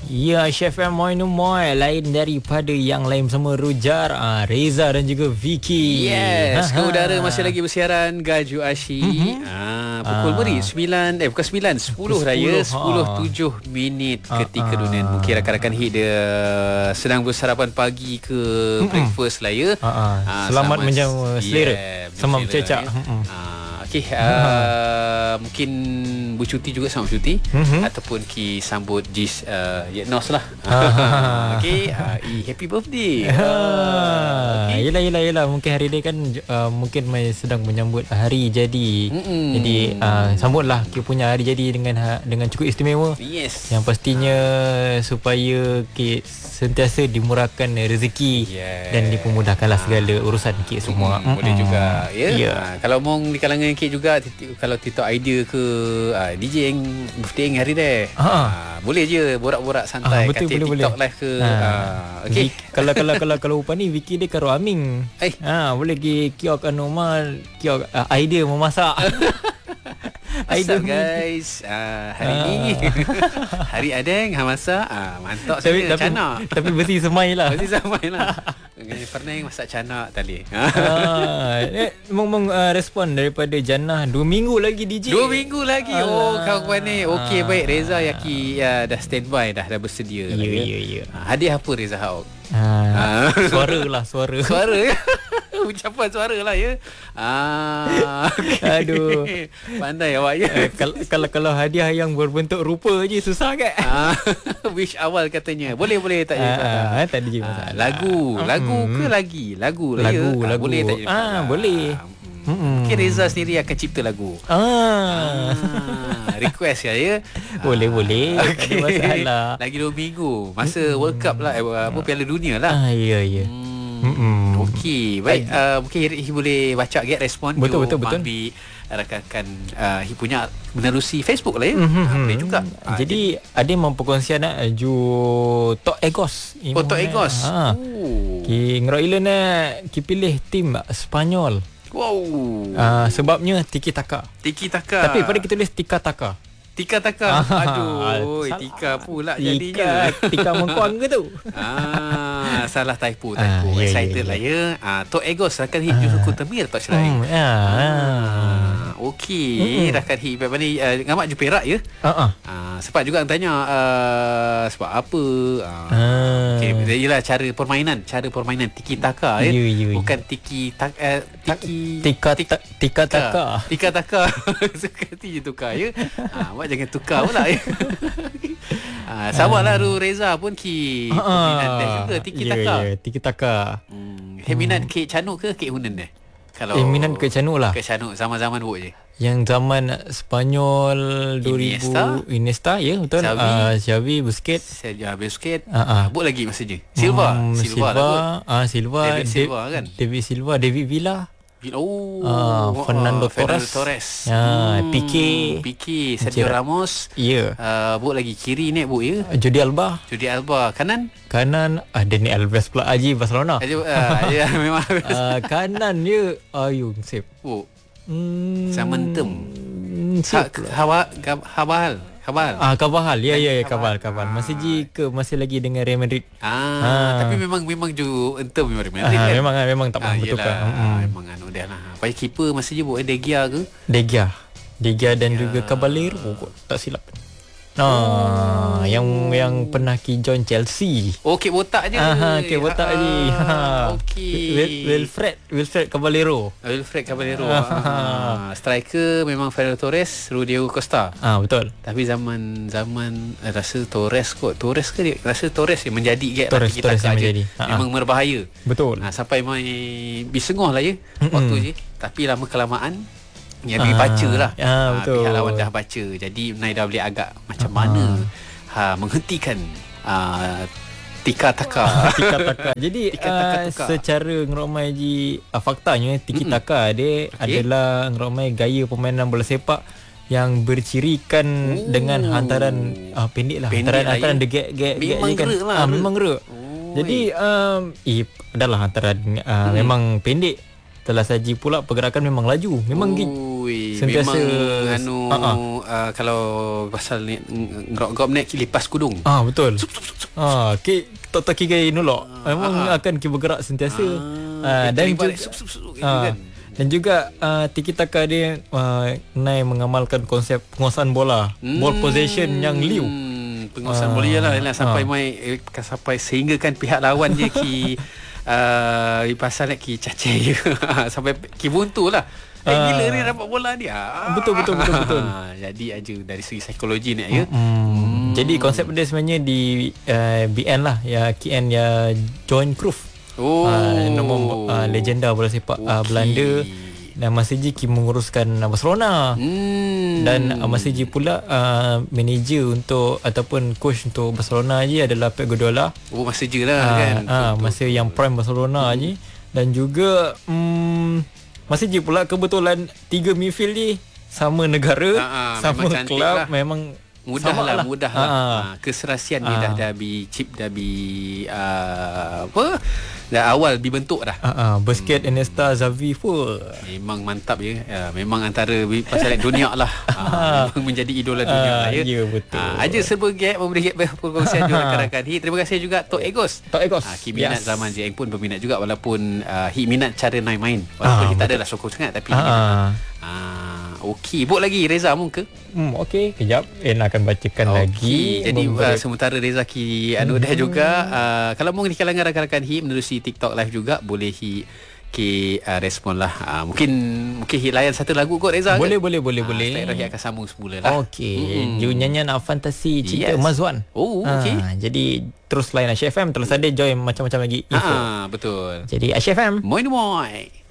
Ya, Chef M Moy lain daripada yang lain bersama Rujar, Reza dan juga Vicky. Yes, ke udara masih lagi bersiaran Gaju Asyik. Pukul beri 9 bukan 9, 10 raya 10.07 minit ketika dunia. Mungkin rakan-rakan hit dia sedang bersarapan pagi ke breakfast lah ya. Selamat menjamu selera. Selamat bercecak. Okey, mungkin bercuti juga sama bercuti ataupun ki sambut Jis Yetnos lah. Okey, happy birthday. Okay. Yelah mungkin hari ni kan mungkin sedang menyambut hari jadi. Jadi sambutlah ki punya hari jadi dengan cukup istimewa. Yes. Yang pastinya supaya ki sentiasa dimurahkan rezeki dan dipermudahkanlah segala urusan ki semua. Boleh juga ya. Yeah. Kalau mong di kalangan kek juga, kalau TikTok idea ke DJ yang birthday yang hari deh. Boleh je borak-borak santai kat TikTok live ke. Okey. Kalau upah ni Vicky dia karo Aming. Boleh pergi kiok normal, kiok idea memasak. What's up guys, hari ni hari Adeng masak mantap saya canak. Tapi bersih semai lah. Bersih semai lah. Pernah masak canak tadi. Mong respon daripada Jannah 2 minggu lagi DJ. 2 minggu lagi. Kawan-kawan ni. Okey baik, Reza Yaki dah standby dah bersedia. Ya. Hadiah apa Reza Haok? Suara. Ucapan suara lah ya. Aduh. Pandai awak ya. Kalau hadiah yang berbentuk rupa je susah kan? Wish awal katanya. Boleh tak tak ada je masalah. Lagu ke lagi? Lagu. Boleh tak je masalah. Boleh. Mungkin Reza sendiri akan cipta lagu. Request ya. Boleh. Okay. Tak ada masalah. Lagi 2 minggu. Masa World Cup lah, Piala Dunia lah. Ya. Okey, baik. Mungkin Hi boleh baca respon. Betul. Ambil rakan-rakan Hi punya menerusi Facebook lah ya. Boleh juga. Jadi ada yang memperkongsian Ju Tok Egos. Tok Egos. Ki ngeroilen ki pilih tim Spanyol. Wow. Sebabnya Tiki Taka. Tapi pada kita tulis Tika Taka. Aduh, Tika pula jadinya. Tika mengkuang ke tu? Salah typo. Excited lah ya. Tok Egos rakan Hit Yusuku Temir tak cerai. Okey, rakan Hit bagaimana ngamak je Perak ya? Sebab juga tanya sebab apa? Okey, ialah cara permainan Tiki Taka ya. Bukan Tiki Taka. Tika Taka. Sekali je tukar ya. Awak jangan tukar pula ya. Sabarlah Reza pun ki minat dia juga Tiki Taka. Tiki Taka. Minat kek canuk ke kek Hunan dia? Kalau minat kek canuk lah. Kek canuk zaman-zaman buat je. Yang zaman Spanyol 2000 Iniesta ya betul. Xavi Busquets. Buat lagi masa je. Silva kan. David Silva, David Villa. Fernando Torres. Pique, Sergio Ramos. Buat lagi kiri ni buat ya. Jordi Alba. Kanan Dani Alves pula Haji Barcelona. Ya memang. Kanan dia Ayung sip. Zaman tem. Kabahal. Kabahal. Ya Kabahal. Masih lagi dengan Real Madrid. Tapi memang ju entem memang Real Madrid kan. Memang tak pernah bertukar. Memang dah lah. Pai keeper masa je buat De Gea ke? De Gea dan juga Caballero tak silap. Yang pernah ki join Chelsea. Kek botak je. Kek botak je. Okey. Wilfred Caballero. Striker memang Fernando Torres, Rudiego Costa. Betul. Tapi zaman rasa Torres ke dia? Rasa Torres yang menjadi Torres yang menjadi. Memang berbahaya. Betul. Sampai mai bisengah lah ya waktu je. Tapi lama kelamaan yang baca lah. Betul. Pihak lawan dah baca. Jadi Nai dah boleh agak macam mana menghentikan Tika Taka. Jadi secara ngeromai faktanya Tiki Taka dia adalah ngeromai gaya permainan bola sepak yang bercirikan dengan hantaran pendek lah. Hantaran degek memang gerak. Jadi adalah hantaran memang pendek. telah saji pula pergerakan memang laju. Memang sentiasa memang kalau pasal ni ngerok-ngerok ni lipas kudung. Betul. Tak kira nolak. Memang akan bergerak sentiasa. Dan juga dan juga Tiki Taka dia Nai mengamalkan konsep penguasaan bola, ball possession yang liu. Penguasaan bola lah sampai sehingga kan pihak lawan je pasal nak cacai sampai buntu lah. Gila ni dapat bola ni. Betul. Jadi aja dari segi psikologi ni ya. Jadi konsep dia sebenarnya di BN lah, ya KN ya Johan Cruyff. Nombor legenda bola sepak Belanda. Dan Masiji menguruskan Barcelona. Dan Masiji pula manager untuk ataupun coach untuk Barcelona je adalah Pep Guardiola. Masiji lah kan. Masa yang prime Barcelona je. Dan juga Masiji pula kebetulan 3 midfield ni sama negara, sama kelab lah. Memang mudah lah. Keserasian ni dah chip dah dah awal dibentuk dah. Busquets, Iniesta, Xavi pun memang mantap ya. Memang antara pasal dunia lah. Memang menjadi idola dunia lah ya. Ya betul. Aja serba gap memberi perkongsian rakan-rakan Hit. Terima kasih juga Tok Egos. Ki minat zaman JM pun berminat juga walaupun Hit minat cara Nai main. Walaupun kita adalah sokong sangat tapi okey, buat lagi Reza mungkin. Okey, kejap Nak akan bacakan lagi. Jadi sementara Reza Ki dah juga kalau mungkin di kalangan rakan-rakan Hit menerusi TikTok live juga boleh Hit respon lah. Mungkin Hit layan satu lagu kot Reza. Boleh. Setelah Hit akan sambung semula lah. Okey. Nyanyian fantasi cinta Mazwan. Okey. Jadi terus layan Asyik FM. Terus ada join macam-macam lagi info. Betul. Jadi Asyik FM. Moi.